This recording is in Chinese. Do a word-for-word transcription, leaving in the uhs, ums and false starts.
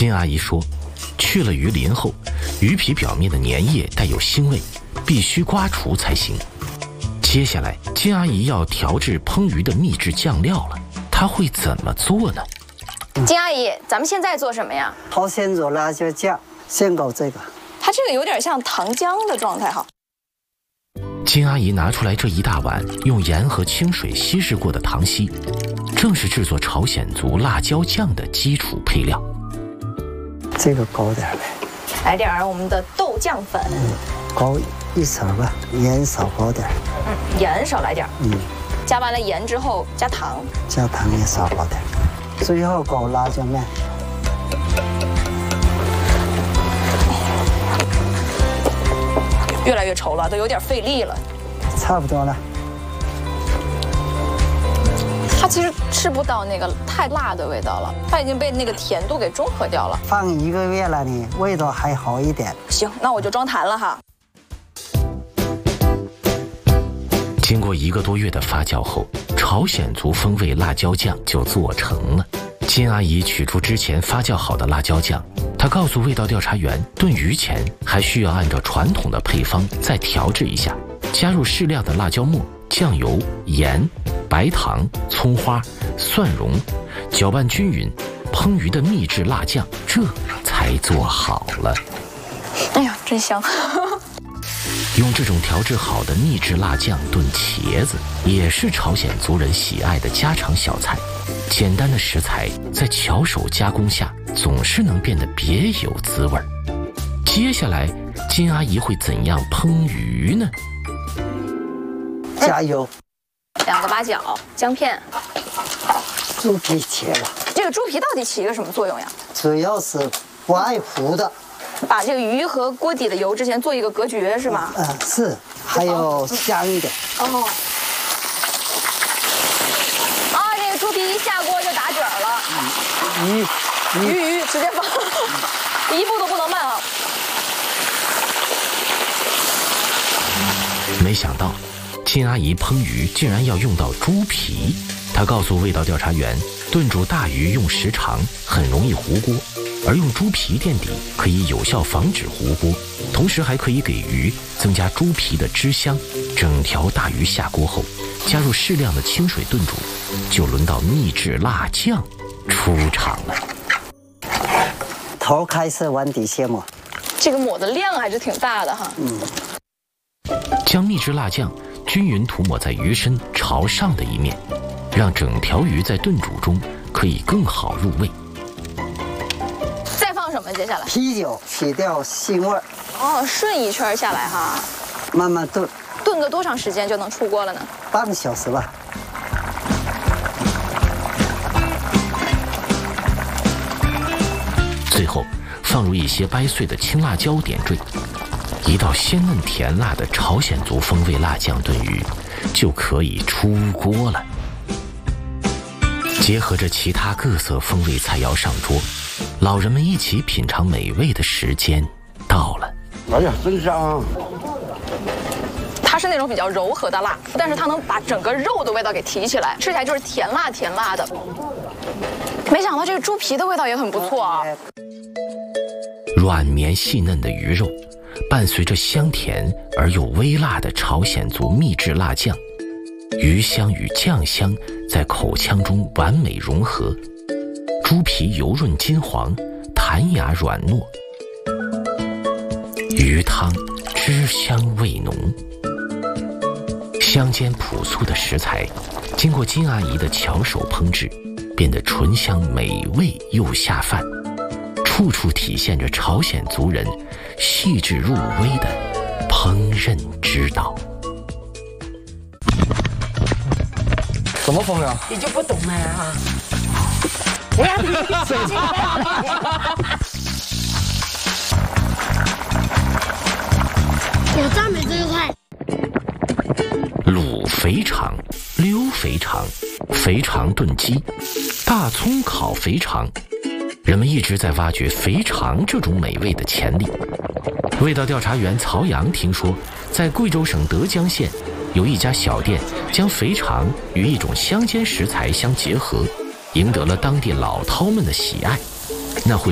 金阿姨说，去了鱼鳞后，鱼皮表面的粘液带有腥味，必须刮除才行。接下来，金阿姨要调制烹鱼的秘制酱料了，她会怎么做呢？ 金阿姨，咱们现在做什么呀？ 朝鲜族辣椒酱，先搞这个。 它这个有点像糖浆的状态哈。 金阿姨拿出来这一大碗用盐和清水稀释过的糖稀，正是制作朝鲜族辣椒酱的基础配料。 这个高点呗， 来点儿我们的豆酱粉， 嗯，高一层吧，盐少高点。 嗯，盐少来点。嗯，加完了盐之后加糖， 加糖也少高点。最后搞辣椒面。 越来越稠了，都有点费力了。 差不多了。 它其实吃不到那个太辣的味道了，它已经被那个甜度给中和掉了。 放一个月了呢，味道还好一点。 行，那我就装坛了哈。 经过一个多月的发酵后，朝鲜族风味辣椒酱就做成了。金阿姨取出之前发酵好的辣椒酱，她告诉味道调查员，炖鱼前还需要按照传统的配方再调制一下，加入适量的辣椒末、酱油、盐、白糖、葱花、蒜蓉，搅拌均匀，烹鱼的秘制辣酱这才做好了。 哎呀，真香！ 用这种调制好的秘制辣酱炖茄子，也是朝鲜族人喜爱的家常小菜。简单的食材在巧手加工下，总是能变得别有滋味。接下来，金阿姨会怎样烹鱼呢？ 加油。 两个八角，姜片， 猪皮切了。 这个猪皮到底起一个什么作用呀？ 主要是不爱糊的。 把这个鱼和锅底的油之前做一个隔绝是吗？ 嗯、呃，是，还有香一点。 哦。啊，这个猪皮一下锅就打卷了。 鱼鱼鱼直接放，一步都不能慢啊！ 没想到，金阿姨烹鱼竟然要用到猪皮。她告诉味道调查员，炖煮大鱼用时长很容易糊锅，而用猪皮垫底可以有效防止糊锅，同时还可以给鱼增加猪皮的汁香。整条大鱼下锅后，加入适量的清水炖煮，就轮到秘制辣酱出场了。 头开始往底下抹， 这个抹的量还是挺大的哈。 嗯。 将秘制辣酱均匀涂抹在鱼身朝上的一面，让整条鱼在炖煮中可以更好入味。 再放什么？接下来啤酒去掉腥味儿。 哦，顺一圈下来哈。 慢慢炖。 炖个多长时间就能出锅了呢？ 半个小时吧。 最后放入一些掰碎的青辣椒点缀，一道鲜嫩甜辣的朝鲜族风味辣酱炖鱼就可以出锅了。结合着其他各色风味菜肴上桌，老人们一起品尝美味的时间到了。 哎呀，真香啊！ 它是那种比较柔和的辣，但是它能把整个肉的味道给提起来，吃起来就是甜辣甜辣的。没想到这个猪皮的味道也很不错啊。 软绵细嫩的鱼肉，伴随着香甜而又微辣的朝鲜族秘制辣酱，鱼香与酱香在口腔中完美融合，猪皮油润金黄，弹牙软糯，鱼汤汁香味浓。乡间朴素的食材，经过金阿姨的巧手烹制，变得醇香美味又下饭，处处体现着朝鲜族人细致入微的烹饪之道。 什么风呀？ 你就不懂了哈！不要你手机有赞美这一块。 卤肥肠、溜肥肠、肥肠炖鸡、大葱烤肥肠，人们一直在挖掘肥肠这种美味的潜力。味道调查员曹阳听说，在贵州省德江县有一家小店将肥肠与一种乡间食材相结合，赢得了当地老饕们的喜爱。那会